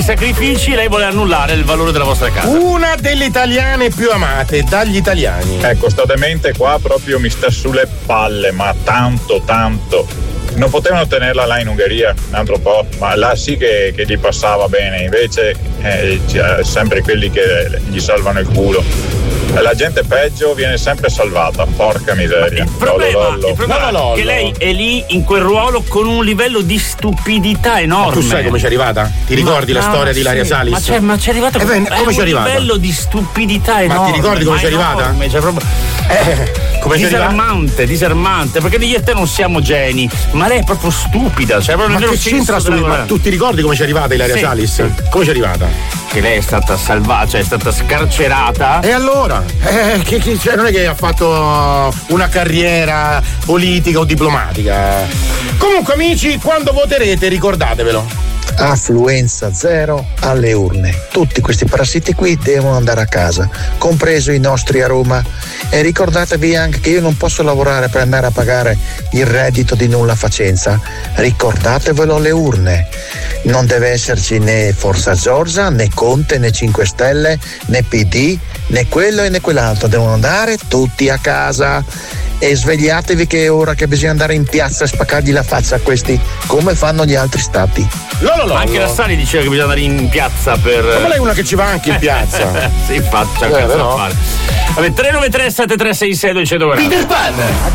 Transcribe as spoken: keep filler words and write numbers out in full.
sacrifici lei vuole annullare il valore della vostra casa. Una delle italiane più amate dagli italiani. Ecco, sta demente qua proprio mi sta sulle palle, ma tanto, tanto. Non potevano tenerla là in Ungheria un altro po', ma là sì che, che gli passava bene, invece eh, c'è sempre quelli che gli salvano il culo. La gente peggio viene sempre salvata, porca miseria. Il problema, lollo, lollo. il problema Lollo, lollo. è che lei è lì in quel ruolo con un livello di stupidità enorme. Ma tu sai come ci è arrivata? Ti ricordi Ma- la no, storia di Ilaria sì, Salis? Ma c'è, ma c'è arrivata Eh beh, è come un ci è arrivata? livello di stupidità enorme. Ma ti ricordi come ma ci è arrivata? enorme, cioè proprio, Eh, come ci è arrivata? disarmante, disarmante, perché io e te non siamo geni, ma lei è proprio stupida, cioè proprio Ma nel che vero c'entra senso su? della- Ma tu ti ricordi come ci è arrivata Ilaria Sì, Salis? sì. Come ci è arrivata? Che lei è stata salvata, cioè è stata scarcerata. E allora? Eh, che, che- cioè, non è che ha fatto una carriera politica o diplomatica. Comunque, amici, quando voterete, ricordatevelo. Affluenza zero alle urne. Tutti questi parassiti qui devono andare a casa, compreso i nostri a Roma. E ricordatevi anche che io non posso lavorare per andare a pagare il reddito di nulla facenza. Ricordatevelo alle urne. Non deve esserci né Forza Giorgia, né Conte, né cinque Stelle, né P D, né quello e né quell'altro. Devono andare tutti a casa. E svegliatevi che è ora che bisogna andare in piazza e spaccargli la faccia a questi, come fanno gli altri stati. Lolo, lolo. Anche la Sani diceva che bisogna andare in piazza per. Ma lei è una che ci va anche in piazza. Sì, infatti, c'è Eh, cazzo da però. fare. Vabbè, tre nove tre sette tre sei sei due zero zero. Peter Pan.